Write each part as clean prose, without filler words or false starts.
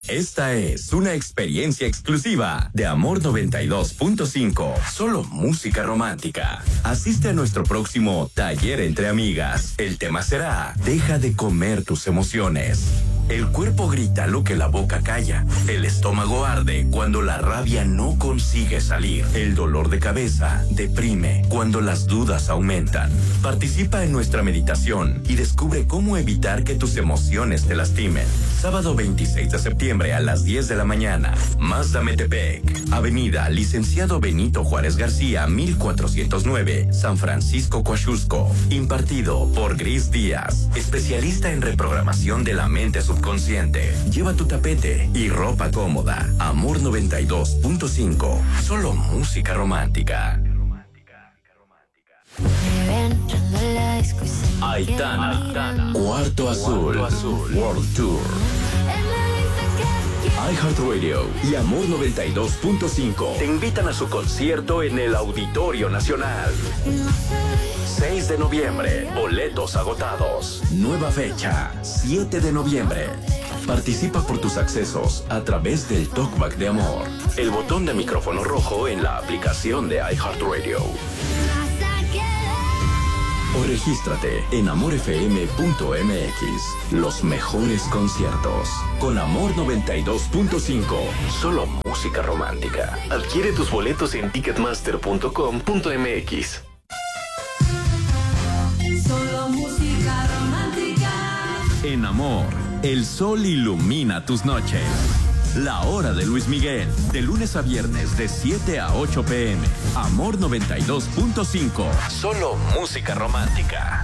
Esta es una experiencia exclusiva de Amor 92.5. Solo música romántica. Asiste a nuestro próximo taller entre amigas. El tema será: deja de comer tus emociones. El cuerpo grita lo que la boca calla. El estómago arde cuando la rabia no consigue salir. El dolor de cabeza deprime cuando las dudas aumentan. Participa en nuestra meditación y descubre cómo evitar que tus emociones te lastimen. Sábado 26 de septiembre a las 10 de la mañana. Mazda Metepec. Avenida Licenciado Benito Juárez García, 1409, San Francisco, Coaxusco. Impartido por Gris Díaz, especialista en reprogramación de la mente subconsciente. Lleva tu tapete y ropa cómoda. Amor 92.5. Solo música romántica. Aitana, Cuarto Azul, World Tour. iHeartRadio y Amor 92.5 te invitan a su concierto en el Auditorio Nacional. 6 de noviembre, boletos agotados. Nueva fecha, 7 de noviembre. Participa por tus accesos a través del Talkback de Amor. El botón de micrófono rojo en la aplicación de iHeartRadio. O regístrate en amorfm.mx. Los mejores conciertos. Con Amor 92.5. Solo música romántica. Adquiere tus boletos en ticketmaster.com.mx. Solo música romántica. En Amor, el sol ilumina tus noches. La hora de Luis Miguel, de lunes a viernes de 7 a 8 p.m. Amor 92.5. Solo música romántica.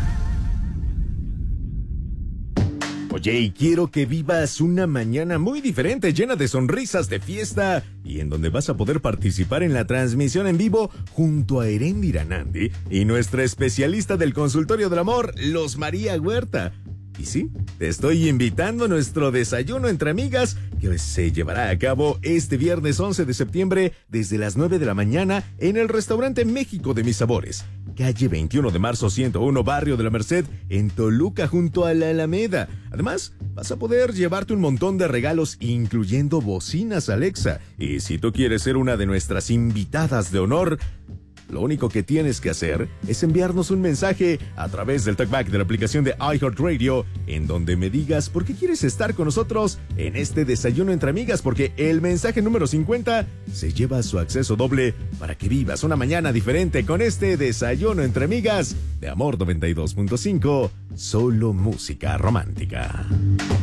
Oye, y quiero que vivas una mañana muy diferente, llena de sonrisas, de fiesta, y en donde vas a poder participar en la transmisión en vivo junto a Eréndira Nandi y nuestra especialista del consultorio del amor, Los María Huerta. Y sí, te estoy invitando a nuestro desayuno entre amigas que se llevará a cabo este viernes 11 de septiembre desde las 9 de la mañana en el restaurante México de Mis Sabores, calle 21 de marzo 101, barrio de la Merced, en Toluca, junto a la Alameda. Además, vas a poder llevarte un montón de regalos, incluyendo bocinas Alexa. Y si tú quieres ser una de nuestras invitadas de honor, lo único que tienes que hacer es enviarnos un mensaje a través del talkback de la aplicación de iHeartRadio, en donde me digas por qué quieres estar con nosotros en este desayuno entre amigas, porque el mensaje número 50 se lleva su acceso doble para que vivas una mañana diferente con este desayuno entre amigas de Amor 92.5, solo música romántica.